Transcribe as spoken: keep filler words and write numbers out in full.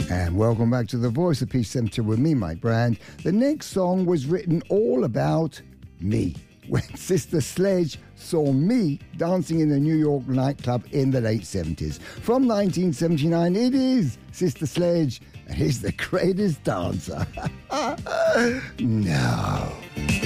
And welcome back to the Voice of Peace Centre with me, Mike Brand. The next song was written all about me. When Sister Sledge saw me dancing in a New York nightclub in the late seventies. From nineteen seventy-nine, it is Sister Sledge, and he's the greatest dancer. No.